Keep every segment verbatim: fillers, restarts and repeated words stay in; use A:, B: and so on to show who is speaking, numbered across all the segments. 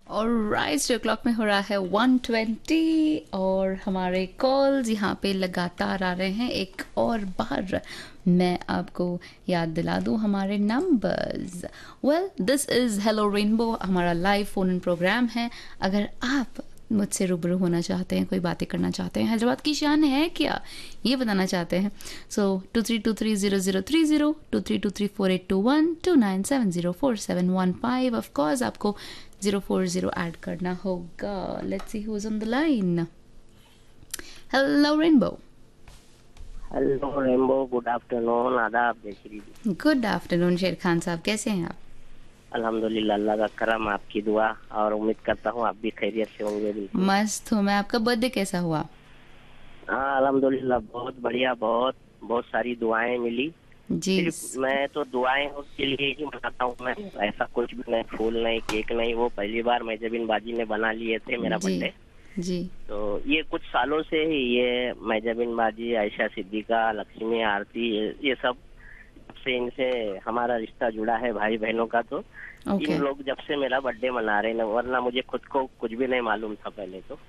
A: और right studio clock में हो रहा है वन ट्वेंटी और हमारे कॉल्स यहाँ पे लगातार आ रहे हैं। एक और बार मैं आपको याद दिला दूँ हमारे numbers. Well this is hello rainbow, हमारा लाइव फ़ोन इन प्रोग्राम है। अगर आप मुझसे रूबरू होना चाहते हैं, कोई बातें करना चाहते हैं, हैदराबाद की शान है क्या ये बताना चाहते हैं, सो to three to three zero zero three zero two three to three four eight to one two nine seven zero four seven one five. Of course आपको ज़ीरो फोर ज़ीरो ऐड करना होगा। Let's see who is on the line. Hello rainbow.
B: Hello rainbow, good afternoon. आदाब जयश्री जी।
A: Good afternoon शेर खान साहब, कैसे हैं आप?
B: अल्हम्दुलिल्लाह, अल्लाह का करम, आपकी दुआ, और उम्मीद करता हूँ आप भी खैरियत से होंगे। बिल्कुल
A: मस्त हूँ मैं। आपका बर्थडे कैसा हुआ?
B: हाँ अल्हम्दुलिल्लाह, बहुत बढ़िया, बहुत बहुत सारी दुआएं मिली।
A: जी
B: सिर्फ मैं तो दुआएं उसके लिए ही मनाता हूँ, मैं ऐसा कुछ भी नहीं, फूल नहीं, केक नहीं। वो पहली बार मैजबिन बाजी ने बना लिए थे मेरा
A: जी
B: बर्थडे।
A: जी
B: तो ये कुछ सालों से ही ये मैजबिन बाजी, आयशा सिद्दीका, लक्ष्मी आरती, ये, ये सब से इनसे हमारा रिश्ता जुड़ा है, भाई बहनों का। तो
A: ओके।
B: इन लोग जब से मेरा बर्थडे मना रहे हैं, वरना मुझे खुद को कुछ भी नहीं मालूम था पहले। तो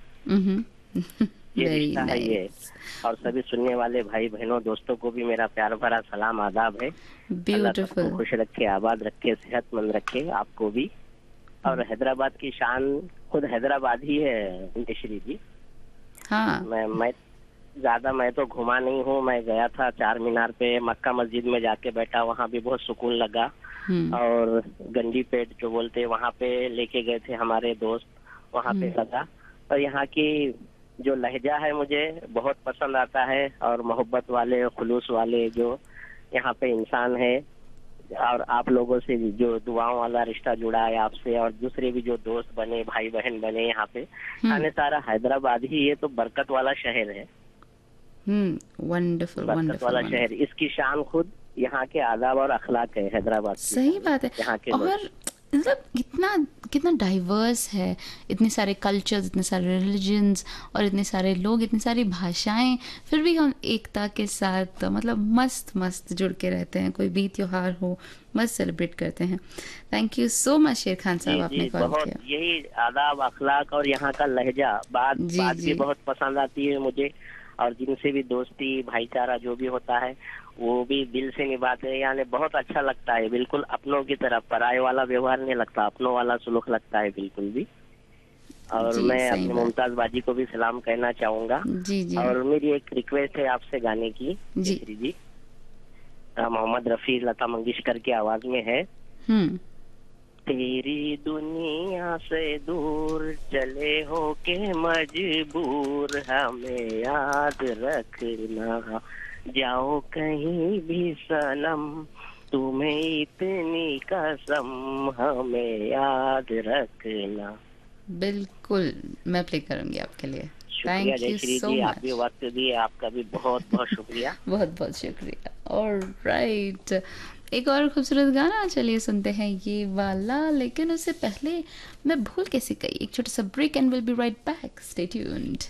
B: ये
A: वेरी
B: रिश्ता है ये।
A: नाइस,
B: और सभी सुनने वाले भाई बहनों दोस्तों को भी मेरा प्यार भरा सलाम आदाब है। अल्लाह सबको
A: ब्यूटीफुल।
B: खुश रखे, आबाद रखे, सेहतमंद रखे, आपको भी। और हैदराबाद की शान खुद हैदराबाद ही है जयश्री जी।
A: हाँ
B: मैं मैं ज्यादा मैं तो घुमा नहीं हूँ। मैं गया था चार मीनार पे, मक्का मस्जिद में जाके बैठा, वहाँ भी बहुत सुकून लगा।
A: हम्म
B: और गंडी पेट जो बोलते हैं वहाँ पे लेके गए थे हमारे दोस्त, वहाँ पे लगा। और यहाँ की जो लहजा है मुझे बहुत पसंद आता है, और मोहब्बत वाले, खुलूस वाले जो यहाँ पे इंसान है। और आप लोगों से भी जो दुआओं वाला रिश्ता जुड़ा है आपसे, और दूसरे भी जो दोस्त बने, भाई बहन बने यहाँ पे, खाने सारा हैदराबाद ही, ये तो बरकत वाला शहर है।
A: हम्म वंडरफुल
B: बरकत
A: वंडरफुल
B: वाला
A: वंडरफुल।
B: शहर, इसकी शान खुद यहाँ के आदाब और अखलाक है, हैदराबाद की
A: सही
B: शान,
A: बात है।
B: यहाँ के लोग।
A: और मतलब कितना कितना डाइवर्स है, इतने सारे कल्चर्स, इतने सारे रिलीजन्स और इतने सारे लोग, इतनी सारी भाषाएं, फिर भी हम एकता के साथ मतलब मस्त मस्त जुड़ के रहते हैं। कोई भी त्योहार हो मस्त सेलिब्रेट करते हैं। थैंक यू सो मच शेर खान
B: जी
A: साहब, आपने
B: जी,
A: कॉल
B: बहुत
A: किया।
B: यही आदाब अखलाक और यहाँ का लहजा, बात
A: जी
B: बात भी
A: जी
B: बहुत पसंद आती है मुझे। और जिनसे भी दोस्ती भाईचारा जो भी होता है वो भी दिल से निभाते हैं, यानी बहुत अच्छा लगता है। बिल्कुल अपनों की तरफ, पराये वाला व्यवहार नहीं लगता, अपनों वाला सुलूक लगता है बिल्कुल भी। और
A: जी
B: मैं
A: सही
B: अपने
A: बात।
B: मुमताज बाजी को भी सलाम कहना चाहूंगा।
A: जी जी
B: और मेरी एक रिक्वेस्ट है आपसे गाने की
A: जी।
B: जयश्री जी। अ, मोहम्मद रफी, लता मंगेशकर की आवाज में है।
A: हम्म
B: तेरी दुनिया से दूर चले हो के मजबूर, हमें याद रखना, जाओ कहीं भी सनम, तुम्हें इतनी कसम, हमें याद रखना।
A: बिल्कुल, मैं प्ले करूंगी आपके लिए।
B: शुक्रिया
A: थैंक यू
B: जयश्री
A: सो
B: जी, आप भी
A: मच।
B: वक्त दिए, आपका भी बहुत बहुत शुक्रिया।
A: बहुत बहुत शुक्रिया। और राइट, एक और खूबसूरत गाना चलिए सुनते हैं ये वाला, लेकिन उससे पहले मैं भूल कैसे गई, एक छोटा सा break and will be right back. Stay tuned.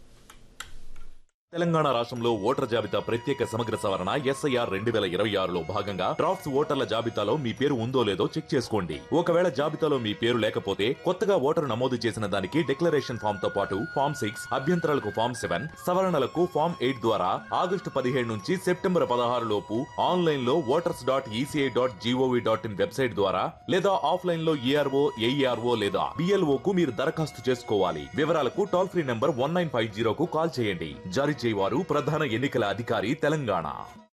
C: Telangana రాష్ట్రంలో ఓటర్ జాబితా ప్రత్యేక సమగ్ర సవరణ ఎస్ఐఆర్ రెండు వేల ఇరవై ఆరులో భాగంగా డ్రాఫ్ట్స్ ఓటర్ల జాబితాలో మీ పేరు ఉందో లేదో చెక్ చేసుకోండి. ఒకవేళ జాబితాలో మీ పేరు లేకపోతే కొత్తగా ఓటరు నమోదు చేసిన దానికి డిక్లరేషన్ ఫామ్ తో పాటు ఫామ్ సిక్స్, అభ్యంతరాలకు ఫామ్ సెవెన్, సవరణలకు ఫామ్ ఎయిట్ ద్వారా ఆగస్టు పదిహేడు నుంచి సెప్టెంబర్ పదహారు లోపు ఆన్లైన్ లో voters dot ECI dot GOV dot in website ద్వారా లేదా ఆఫ్లైన్ లో ఈఆర్ఓ, ఏఈఆర్ఓ లేదా బిఎల్ఓ కు మీరు దరఖాస్తు చేసుకోవాలి. వివరాలకు toll free number one nine five zero కు కాల్ చేయండి. జారీ చేయవారు ప్రధాన ఎన్నికల అధికారి తెలంగాణ.